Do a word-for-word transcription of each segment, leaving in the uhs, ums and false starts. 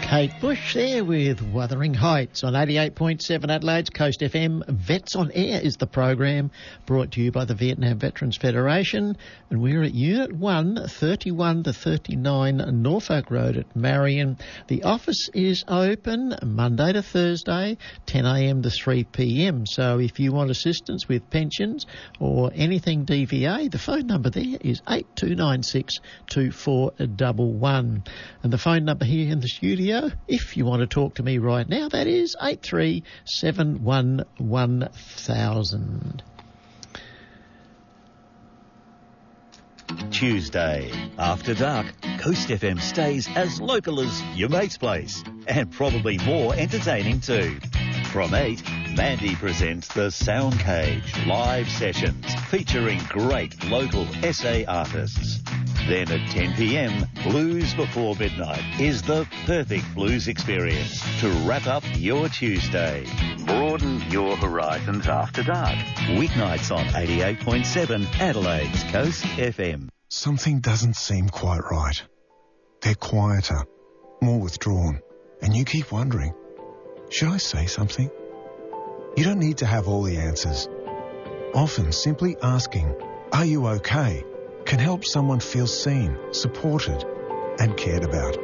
Kate Bush there with Wuthering Heights on eighty-eight point seven Adelaide's Coast F M. Vets on Air is the program brought to you by the Vietnam Veterans Federation, and we're at Unit one, thirty-one to thirty-nine Norfolk Road at Marion. The office is open Monday to Thursday, ten a m to three p m. So if you want assistance with pensions or anything D V A, the phone number there is eight two nine six, two four one one. And the phone number here in the studio, if you want to talk to me right now, that is eight three seven one one thousand. Tuesday, after dark, Coast F M stays as local as your mate's place, and probably more entertaining too. From eight, Mandy presents the Sound Cage live sessions featuring great local S A artists. Then at ten p m, Blues Before Midnight is the perfect blues experience to wrap up your Tuesday. Broaden your horizons after dark. Weeknights on eighty-eight point seven Adelaide's Coast F M. Something doesn't seem quite right. They're quieter, more withdrawn, and you keep wondering, should I say something? You don't need to have all the answers. Often simply asking, are you okay, can help someone feel seen, supported, and cared about.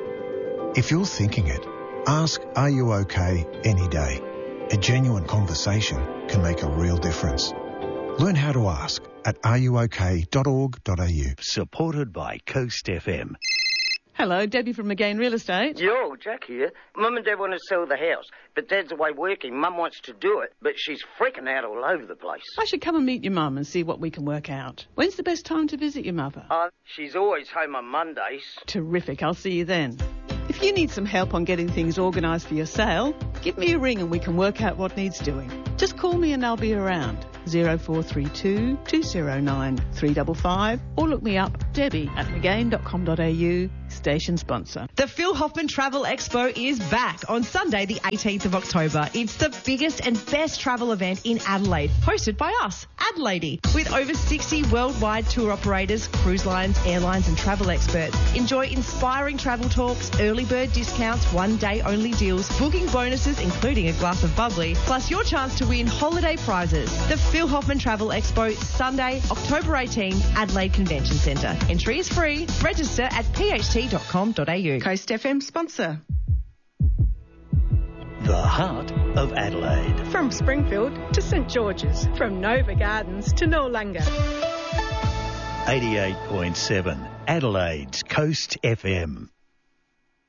If you're thinking it, ask, are you okay, any day. A genuine conversation can make a real difference. Learn how to ask at are you okay dot org dot a u. Supported by Coast F M. Hello, Debbie from McGain Real Estate. Yo, Jack here. Mum and Dad want to sell the house, but Dad's away working. Mum wants to do it, but she's freaking out all over the place. I should come and meet your mum and see what we can work out. When's the best time to visit your mother? Uh, she's always home on Mondays. Terrific, I'll see you then. If you need some help on getting things organised for your sale, give me a ring and we can work out what needs doing. Just call me and I'll be around. oh four three two, two oh nine, three five five or look me up, Debbie at mcgain dot com dot a u, station sponsor. The Phil Hoffman Travel Expo is back on Sunday the eighteenth of October. It's the biggest and best travel event in Adelaide, hosted by us, Adelaide, with over sixty worldwide tour operators, cruise lines, airlines and travel experts. Enjoy inspiring travel talks, early bird discounts, one day only deals, booking bonuses including a glass of bubbly, plus your chance to win holiday prizes. The Phil Hoffman Travel Expo, Sunday, October eighteenth, Adelaide Convention Centre. Entry is free. Register at p h t dot com dot a u. Coast F M sponsor. The heart of Adelaide. From Springfield to St George's, from Nova Gardens to Noarlunga. eighty-eight point seven Adelaide's Coast F M.